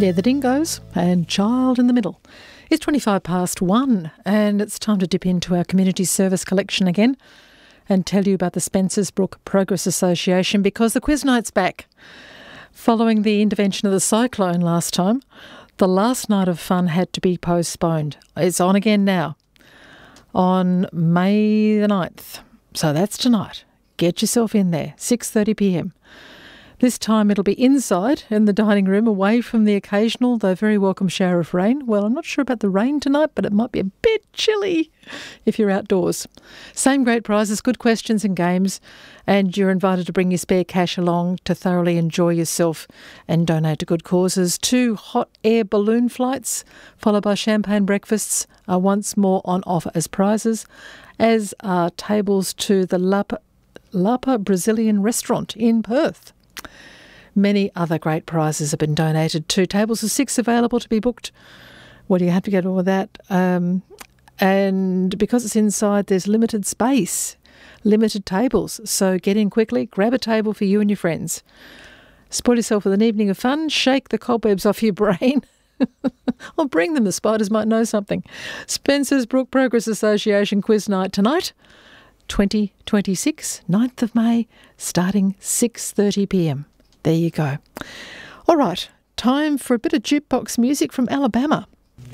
They're the Dingoes and Child in the Middle. It's 1:25 and it's time to dip into our community service collection again and tell you about the Spencer's Brook Progress Association because the quiz night's back. Following the intervention of the cyclone last time, the last night of fun had to be postponed. It's on again now on May the 9th. So that's tonight. Get yourself in there, 6:30pm. This time it'll be inside in the dining room, away from the occasional, though very welcome shower of rain. Well, I'm not sure about the rain tonight, but it might be a bit chilly if you're outdoors. Same great prizes, good questions and games, and you're invited to bring your spare cash along to thoroughly enjoy yourself and donate to good causes. 2 hot air balloon flights, followed by champagne breakfasts, are once more on offer as prizes, as are tables to the Lapa Brazilian restaurant in Perth. Many other great prizes have been donated too. Tables of 6 available to be booked. Well, you have to get all of that. And because it's inside, there's limited space, limited tables. So get in quickly, grab a table for you and your friends. Spoil yourself with an evening of fun, shake the cobwebs off your brain. Or bring them, the spiders might know something. Spencer's Brook Progress Association quiz night tonight, 2026, 9th of May, starting 6:30pm. There you go. All right, time for a bit of jukebox music from Alabama.